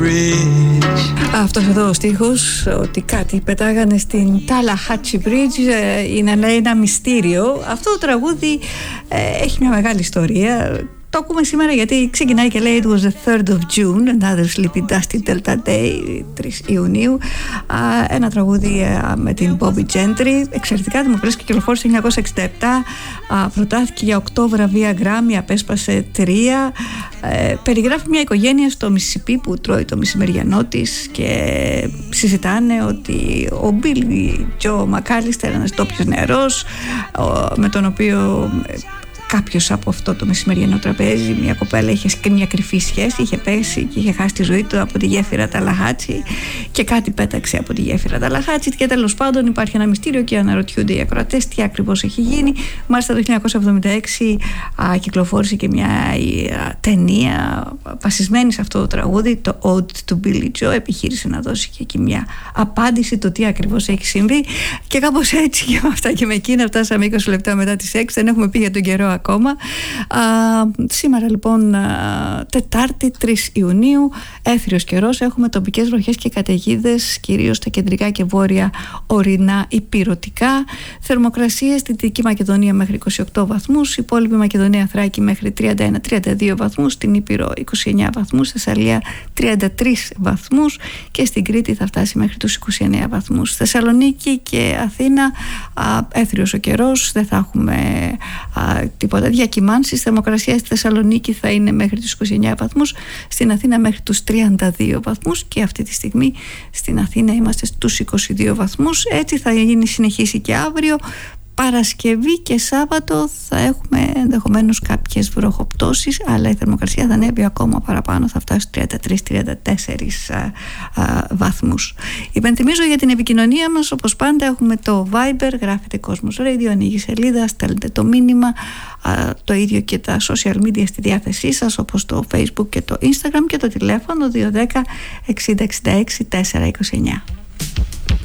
Αυτός εδώ ο στίχος, ότι κάτι πετάγανε στην Tallahatchie Bridge, είναι λέει ένα μυστήριο. Αυτό το τραγούδι έχει μια μεγάλη ιστορία. Το ακούμε σήμερα γιατί ξεκινάει και λέει It was the 3rd of June, another sleepy dusty Delta Day, 3 Ιουνίου. Ένα τραγούδι με την Bobby Gentry, εξαιρετικά δημοφιλές και κυκλοφόρησε το 1967. Προτάθηκε για 8 βραβεία Grammy, απέσπασε 3. Περιγράφει μια οικογένεια στο Μισισιπί που τρώει το μεσημεριανό της και συζητάνε ότι ο Billy Joe McAllister, ένας ντόπιος νεαρός, με τον οποίο κάποιος από αυτό το μεσημεριανό τραπέζι, μια κοπέλα είχε μια κρυφή σχέση, είχε πέσει και είχε χάσει τη ζωή του από τη γέφυρα Ταλαχάτσι και κάτι πέταξε από τη γέφυρα Ταλαχάτσι και τέλος πάντων υπάρχει ένα μυστήριο και αναρωτιούνται οι ακροατές τι ακριβώς έχει γίνει. Μάλιστα το 1976 κυκλοφόρησε και μια ταινία βασισμένη σε αυτό το τραγούδι, το Ode to Billy Joe, επιχείρησε να δώσει και εκεί μια απάντηση το τι ακριβώς έχει συμβεί και κάπως έτσι και με αυτά και με εκείνα φτάσαμε 20 λεπτά μετά τις 6, δεν έχουμε πει για τον καιρό ακόμα. Σήμερα λοιπόν Τετάρτη 3 Ιουνίου, έθριος καιρός, έχουμε τοπικές βροχές και καταιγίδες κυρίως στα κεντρικά και βόρεια ορεινά υπηρωτικά. Θερμοκρασίες στη Δυτική Μακεδονία μέχρι 28 βαθμούς, υπόλοιπη Μακεδονία Θράκη μέχρι 31-32 βαθμούς, στην Ήπειρο 29 βαθμούς, στη Θεσσαλία 33 βαθμούς και στην Κρήτη θα φτάσει μέχρι τους 29 βαθμούς. Θεσσαλονίκη και Αθήνα έθριος ο καιρός, δεν θα έχουμε τίποτα διακυμάνσεις. Θερμοκρασία στη Θεσσαλονίκη θα είναι μέχρι τους 29 βαθμούς, στην Αθήνα μέχρι τους 32 βαθμούς και αυτή τη στιγμή στην Αθήνα είμαστε στους 22 βαθμούς. Έτσι θα συνεχίσει και αύριο. Παρασκευή και Σάββατο θα έχουμε ενδεχομένως κάποιες βροχοπτώσεις, αλλά η θερμοκρασία θα ανέβει ακόμα παραπάνω, θα φτάσει στους 33-34 βαθμούς. Υπενθυμίζω για την επικοινωνία μας, όπως πάντα έχουμε το Viber, γράφετε Κόσμος Radio, ανοίγει σελίδα, στέλνετε το μήνυμα, το ίδιο και τα social media στη διάθεσή σας, όπως το Facebook και το Instagram και το τηλέφωνο 210 60 66 429.